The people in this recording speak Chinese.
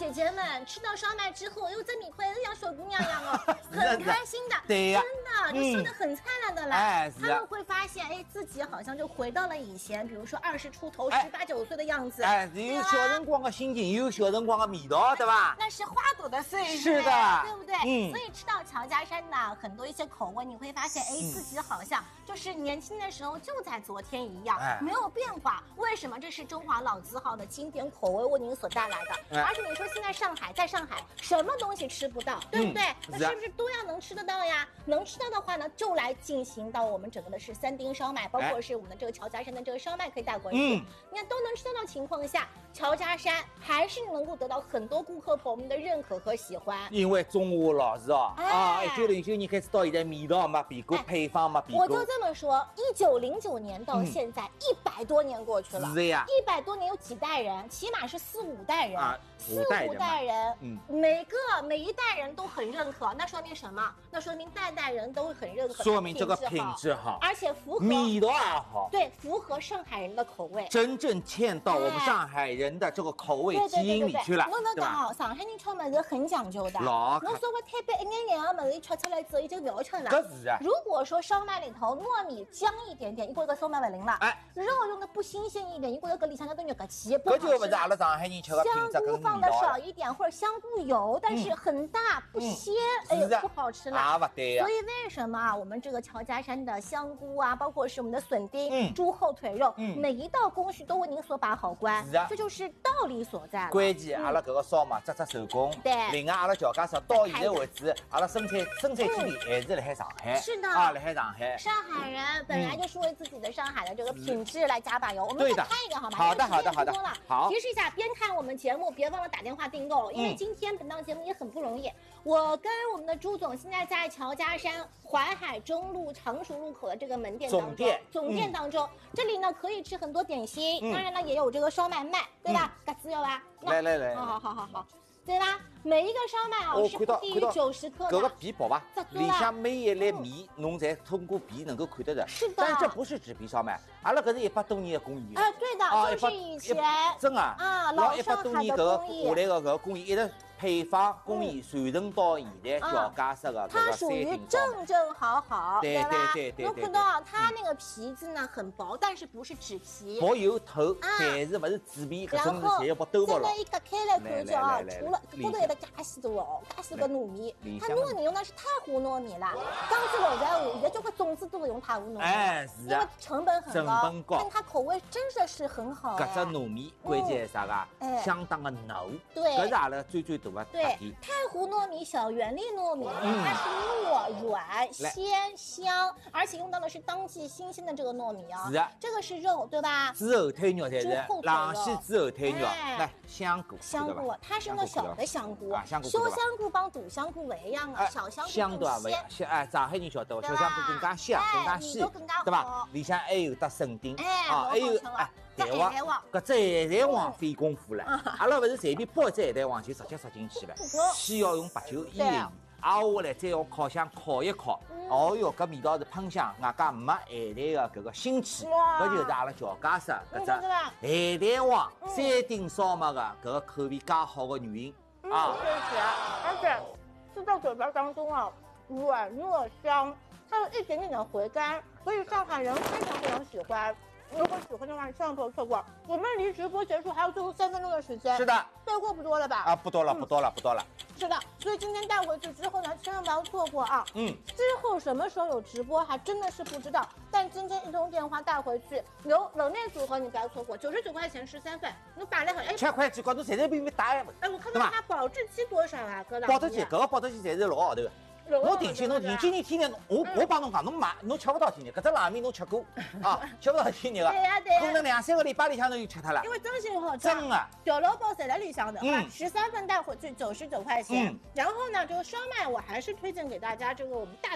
姐姐们吃到烧麦之后，又在米块又像小姑娘一样哦，很开心的， 对呀， 真的就笑得很灿烂的啦。 哎， 他们会发现，哎，自己好像就回到了以前，比如说20出头、18、19岁的样子。 哎，有小辰光的心情，有小辰光的味道，对吧？ 那是花朵的岁月， 是的， 对不对？所以吃到乔家山的很多一些口味，你会发现，哎，自己好像就是年轻的时候就在昨天一样，没有变化。为什么？这是中华老字号的经典口味为您所带来的。而且你说现在在上海什么东西吃不到，对不对？那是不是都要能吃得到呀？能吃到的话呢，就来进行到我们整个的是3丁烧麦，包括是我们的这个乔家山的这个烧麦可以带回去。你看都能吃得到情况下，乔家山还是能够得到很多顾客朋友们的认可和喜欢。 因为中华老字号1909年开始到现在，味道没变过，配方没变过。 我就这么说，1909年到现在100多年过去了， 是的呀 ，100多年有几代人，起码是4、5代人，4、5代人，每一代人都很认可，那说明什么？那说明代代人都很认可， 说明这个品质好， 而且符合味道也好， 对，符合上海人的口味， 真正嵌到我们上海人的这个口味基因里去了， 对吧？上海人吃么子很讲究的， 老侬稍微摊杯一眼眼的么子吃出来之后，已经不要吃了。 可是啊， 如果说烧麦里头糯米僵一点点，一个烧麦不灵了，肉用的不新鲜一点，一个里向都肉个气， 搿就不是阿拉上海人吃的品质跟味道。 香菇放的少一点，或者香菇油，但是很大不鲜，哎，不好吃了。 啊，不对呀。 所以为什么我们这个乔家山的香菇啊，包括是我们的笋丁、猪后腿肉，每一道工序都为您所把好关，这就是道理所在。 关键阿拉搿个烧嘛，只手工。 对。 另外，阿拉乔家山到现在为止，阿拉生产基地还是辣海上海。 是的。 啊，辣海上海。 上海人本来就是为自己的上海的这个品质来加把油。我们再看一个好吗？ 好的。 好。提示一下，边看我们节目，别忘了打电话订购，因为今天本档节目也很不容易。我跟我们的朱总现在在乔家山淮海中路常熟路口的这个门店当中，总店当中，这里呢可以吃很多点心，当然呢也有这个烧麦卖，对吧？嘎子有吧？ 来， 好。对吧？每一个烧麦是不低于90克的。 搿个皮薄吧？里向每一粒米，侬侪通过皮能够看得着。 是的。 但这不是纸皮烧麦，阿拉搿是100多年的工艺。 对的，就是以前真啊， 老 100多年搿个下来的搿个工艺，一直配方工艺传承到现在乔家山的搿个它属于正好，对吧？ 对。 侬看到它那个皮子呢很薄，但是不是纸皮， 薄有透，但是不是纸皮，搿种侪要把兜不牢。 再一割开来看就啊，除了高头有的介许多哦，介许个糯米，它糯米用的是太湖糯米了。刚是老在湖，现在交关种子都会用太湖糯米， 是因为成本很高，但它口味真的是很好。 搿只糯米关键是啥个？相当的糯， 对， 搿是阿拉最大的特点。 太湖糯米、小圆粒糯米，它是糯、软、鲜、香，而且用到的是当季新鲜的这个糯米啊。 是啊， 这个是肉，对吧？ 猪后腿肉才是，狼溪猪后腿肉。来，香菇， 它是用的小的香菇， 香菇， 小香菇帮大香菇不一样啊，小香菇香度不一样。上海人晓得，小香菇更加香，更加鲜，对吧？里向还有得笋丁，还有蛋黄，搿只蛋黄费功夫了。阿拉勿是随便剥一只蛋黄就直接塞进去了，先要用白酒腌一腌，熬下来再用烤箱烤一烤。哦哟，搿味道是喷香，外加没海带的搿个腥气，搿就是阿拉乔家山搿只海带黄3丁烧麦的搿个口味介好的原因啊。 确实，而且吃到嘴巴当中啊，软糯香，它有一点点的回甘，所以上海人非常喜欢。如果喜欢的话，千万不要错过。我们离直播结束还有最后3分钟的时间。 是的， 备货不多了吧？ 啊，不多了。 是的，所以今天带回去之后呢，千万不要错过啊。之后什么时候有直播还真的是不知道。但今天一通电话带回去，有冷链组合你不要错过，99块钱13份，你摆了好 7块几高，侬随随便便打。 哎，我看到它保质期多少啊，哥？ 保质期，搿个保质期才是6个号头。侬定心，今年天热，我帮侬讲，侬吃不到天热，搿只冷面侬吃过啊，吃不到天热的， 可能2、3个礼拜里向侬就吃它了。 因为真心好吃， 真的， 调料包塞在里向的，13份带回去99块钱。然后呢，这个烧麦我还是推荐给大家，这个我们大